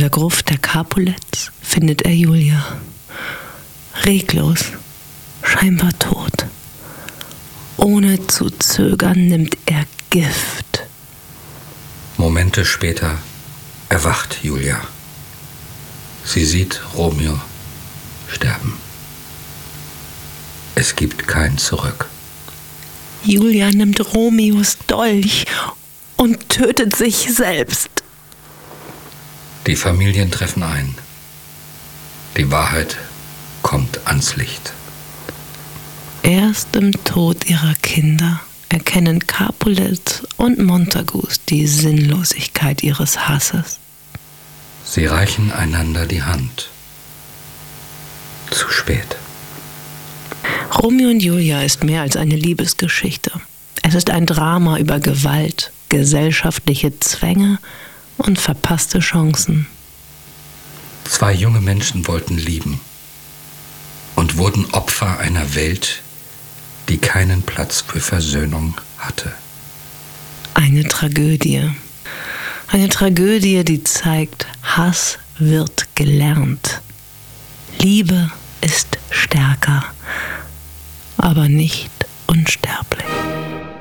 der Gruft der Capulets findet er Julia. Reglos, scheinbar tot. Ohne zu zögern nimmt er Gift. Momente später erwacht Julia. Sie sieht Romeo sterben. Es gibt kein Zurück. Julia nimmt Romeos Dolch und tötet sich selbst. Die Familien treffen ein. Die Wahrheit kommt ans Licht. Erst im Tod ihrer Kinder erkennen Capulet und Montagus die Sinnlosigkeit ihres Hasses. Sie reichen einander die Hand. Zu spät. Romeo und Julia ist mehr als eine Liebesgeschichte. Es ist ein Drama über Gewalt, gesellschaftliche Zwänge und verpasste Chancen. Zwei junge Menschen wollten lieben und wurden Opfer einer Welt, die keinen Platz für Versöhnung hatte. Eine Tragödie. Eine Tragödie, die zeigt, Hass wird gelernt. Liebe ist stärker, aber nicht unsterblich.